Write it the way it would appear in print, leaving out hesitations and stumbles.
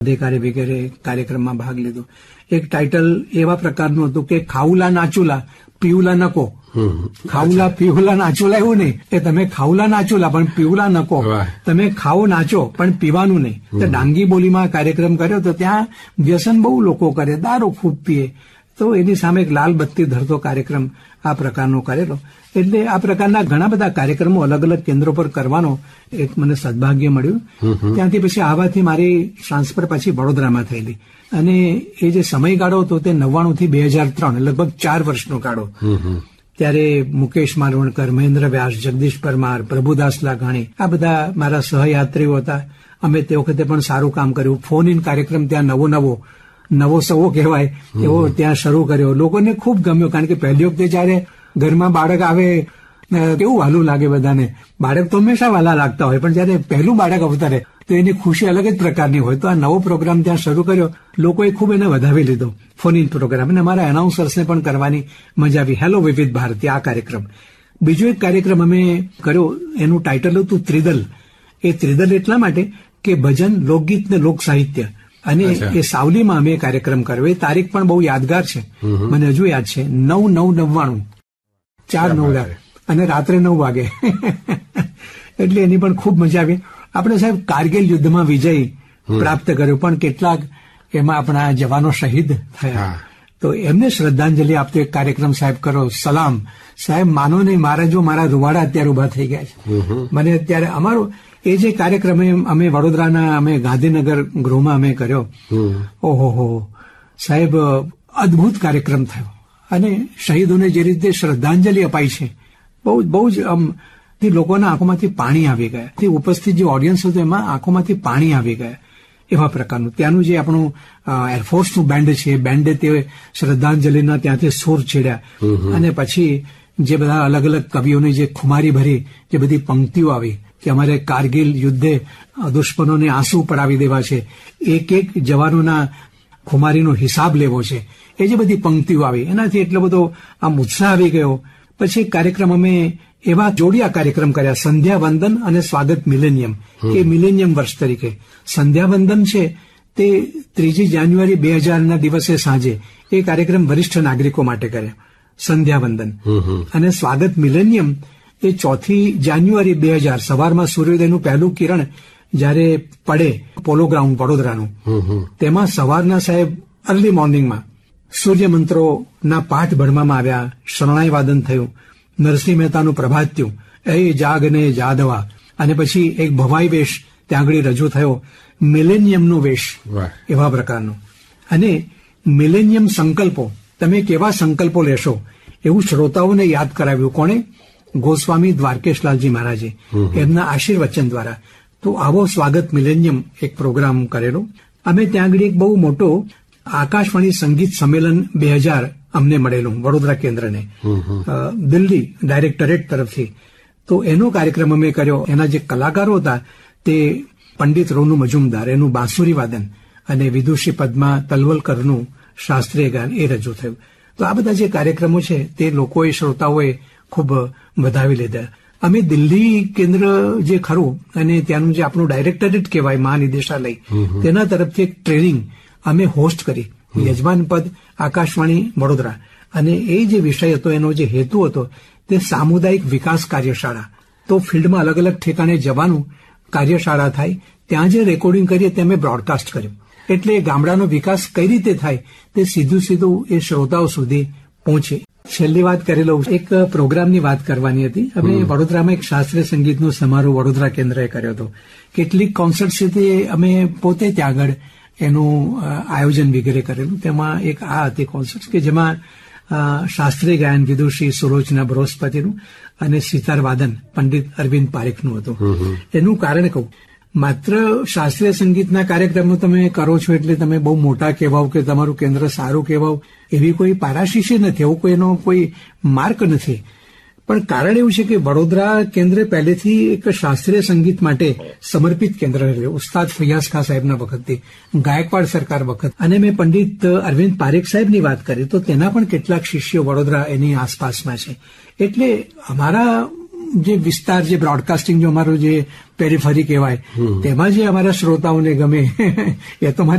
અધિકારી વગેરે કાર્યક્રમમાં ભાગ લીધો. એક ટાઇટલ એવા પ્રકારનું હતું કે ખાઉલા નાચુલા પીવલા નકો. ખાઉલા પીવલા નાચુલા એવું નહીં કે તમે ખાઉલા નાચુલા પણ પીવલા નકો, તમે ખાઓ નાચો પણ પીવાનું નહીં. તો ડાંગી બોલીમાં કાર્યક્રમ કર્યો તો ત્યાં વ્યસન બહુ લોકો કરે, દારૂ ખૂબ પીએ, તો એની સામે એક લાલ બત્તી ધરતો કાર્યક્રમ આ પ્રકારનો કરેલો. એટલે આ પ્રકારના ઘણા બધા કાર્યક્રમો અલગ અલગ કેન્દ્રો પર કરવાનો એક મને સદભાગ્ય મળ્યું. ત્યાંથી પછી આવવાથી મારી ટ્રાન્સફર પછી વડોદરામાં થયેલી અને એ જે સમયગાળો હતો તે 99 થી 2003 લગભગ 4 વર્ષનો ગાળો. ત્યારે મુકેશ માલવણકર, મહેન્દ્ર વ્યાસ, જગદીશ પરમાર, પ્રભુદાસ લાઘાણી આ બધા મારા સહયાત્રીઓ હતા. અમે તે વખતે પણ સારું કામ કર્યું. ફોન ઇન કાર્યક્રમ ત્યાં નવો સવો કહેવાય એવો ત્યાં શરૂ કર્યો. લોકોને ખૂબ ગમ્યો, કારણ કે પહેલી વખતે જયારે ઘરમાં બાળક આવે કેવું વાલું લાગે બધાને. બાળક તો હંમેશા વાલા લાગતા હોય, પણ જયારે પહેલું બાળક અવતરે તો એની ખુશી અલગ જ પ્રકારની હોય. તો આ નવો પ્રોગ્રામ ત્યાં શરૂ કર્યો. લોકોએ ખૂબ એને વધાવી લીધો, ફોન ઇન પ્રોગ્રામ. અને અમારા એનાઉન્સર્સને પણ કરવાની મજા આવી. હેલો વિવિધ ભારતી આ કાર્યક્રમ. બીજો એક કાર્યક્રમ અમે કર્યો, એનું ટાઇટલ હતું ત્રિદલ. એ ત્રિદલ એટલા માટે કે ભજન, લોકગીત ને લોક સાહિત્ય. અને એ સાવલીમાં અમે કાર્યક્રમ કર્યો. એ તારીખ પણ બહુ યાદગાર છે, મને હજુ યાદ છે. 9/9/99 4/9 અને રાત્રે 9 વાગે. એટલે એની પણ ખૂબ મજા આવી. આપણે સાહેબ કારગિલ યુદ્ધમાં વિજય પ્રાપ્ત કર્યો, પણ કેટલાક એમાં આપણા જવાનો શહીદ થયા, તો એમને શ્રદ્ધાંજલિ આપતો એક કાર્યક્રમ સાહેબ કરો. સલામ સાહેબ, માનો નહીં, મારા રૂવાડા અત્યારે ઉભા થઈ ગયા છે. મને અત્યારે અમારો એ જે કાર્યક્રમ અમે વડોદરાના ગાંધીનગર ગૃહમાં અમે કર્યો, ઓહો સાહેબ, અદભુત કાર્યક્રમ થયો. અને શહીદોને જે રીતે શ્રદ્ધાંજલિ અપાઈ છે, બહુ જ લોકોના આંખોમાંથી પાણી આવી ગયા. ઉપસ્થિત જે ઓડિયન્સ હતું એમાં આંખોમાંથી પાણી આવી ગયા એવા પ્રકારનું. ત્યાંનું જે આપણું એરફોર્સનું બેન્ડ છે, બેન્ડે તે શ્રદ્ધાંજલિના ત્યાંથી સૂર છેડ્યા. અને પછી જે બધા અલગ અલગ કવિઓની જે ખુમારી ભરી જે બધી પંક્તિઓ આવી કે અમારે કારગિલ યુદ્ધે દુશ્મનોને આંસુ પડાવી દેવા છે, એક જવાનોના ખુમારીનો હિસાબ લેવો છે, એ જે બધી પંક્તિઓ આવી, એનાથી એટલો બધો આમ ઉત્સાહ આવી ગયો. પછી કાર્યક્રમ અમે એવા જોડિયા કાર્યક્રમ કર્યા, સંધ્યાવંદન અને સ્વાગત મિલેનિયમ, કે મિલેનિયમ વર્ષ તરીકે. સંધ્યાવંદન છે તે 3 જાન્યુઆરી 2000ના દિવસે સાંજે એ કાર્યક્રમ વરિષ્ઠ નાગરિકો માટે કર્યા, સંધ્યાવંદન. અને સ્વાગત મિલેનિયમ એ 4 જાન્યુઆરી 2000 સવારમાં સૂર્યોદયનું પહેલું કિરણ જયારે પડે પોલો ગ્રાઉન્ડ વડોદરાનું, તેમાં સવારના સાહેબ અર્લી મોર્નિંગમાં સૂર્યમંત્રોના પાઠ ભણવામાં આવ્યા, શરણાઈ વાદન થયું, નરસિંહ મહેતાનું પ્રભાત થયું, એ જાગને જાદવા. અને પછી એક ભવાઈ વેશ ત્યાં આગળ રજૂ થયો, મિલેનિયમનો વેશ એવા પ્રકારનો. અને મિલેનિયમ સંકલ્પો, તમે કેવા સંકલ્પો લેશો એવું શ્રોતાઓને યાદ કરાવ્યું. કોણે? ગોસ્વામી દ્વારકેશલાલજી મહારાજે, એમના આશીર્વચન દ્વારા. તો આવો સ્વાગત મિલેનિયમ એક પ્રોગ્રામ કરેલો. અમે ત્યાં આગળ એક બહુ મોટો આકાશવાણી સંગીત સંમેલન 2000 અમને મળેલું, વડોદરા કેન્દ્રને, દિલ્હી ડાયરેક્ટરેટ તરફથી. તો એનો કાર્યક્રમ અમે કર્યો. એના જે કલાકારો હતા તે પંડિત રોનુ મજુમદાર, એનું બાંસુરી વાદન, અને વિદુષી પદ્મા તલવલકરનું શાસ્ત્રીય ગાન એ રજૂ થયું. તો આ બધા જે કાર્યક્રમો છે તે લોકોએ, શ્રોતાઓએ ખૂબ વધાવી લીધા. અમે દિલ્હી કેન્દ્ર જે ખરું અને ત્યાંનું જે આપણું ડાયરેક્ટરેટ કહેવાય, મહાનિદેશાલય, તેના તરફથી એક ટ્રેનિંગ અમે હોસ્ટ કરી, યજમાન પદ આકાશવાણી વડોદરા. અને એ જે વિષય હતો, એનો જે હેતુ હતો તે સામુદાયિક વિકાસ કાર્યશાળા. તો ફિલ્ડમાં અલગ અલગ ઠેકાણે જવાનું, કાર્યશાળા થાય, ત્યાં જે રેકોર્ડિંગ કરીએ તે અમે બ્રોડકાસ્ટ કર્યું. એટલે ગામડાનો વિકાસ કઈ રીતે થાય તે સીધું એ શ્રોતાઓ સુધી પહોંચે. છેલ્લી વાત કરી લઉં, એક પ્રોગ્રામની વાત કરવાની હતી. અમે વડોદરામાં એક શાસ્ત્રીય સંગીતનો સમારોહ વડોદરા કેન્દ્રએ કર્યો હતો. કેટલીક કોન્સર્ટ છે તે અમે પોતે ત્યાં આગળ એનું આયોજન વગેરે કરેલું. તેમાં એક આ હતી કોન્સર્ટ કે જેમાં શાસ્ત્રીય ગાયન વિદુષી સુલોચના બૃહસ્પતિનું અને સિતાર વાદન પંડિત અરવિંદ પારેખનું હતું. એનું કારણ કહું, માત્ર શાસ્ત્રીય સંગીતના કાર્યક્રમો તમે કરો છો એટલે તમે બહુ મોટા કહેવાઓ કે તમારું કેન્દ્ર સારું કહેવાઓ, એવી કોઈ પારાશીશી નથી, એવો કોઈનો કોઈ માર્ક નથી. પણ કારણ એવું છે કે વડોદરા કેન્દ્ર પહેલેથી એક શાસ્ત્રીય સંગીત માટે સમર્પિત કેન્દ્ર રહ્યું. ઉસ્તાદ ફૈયાઝ ખાન સાહેબના વખતથી, ગાયકવાડ સરકાર વખત. અને મેં પંડિત અરવિંદ પારેખ સાહેબની વાત કરી તો તેના પણ કેટલાક શિષ્યો વડોદરા એની આસપાસમાં છે. એટલે અમારા જે વિસ્તાર, જે બ્રોડકાસ્ટિંગ, જો અમારો જે પેરીફરી કહેવાય તેમાં જે અમારા શ્રોતાઓને ગમે એ તો મારે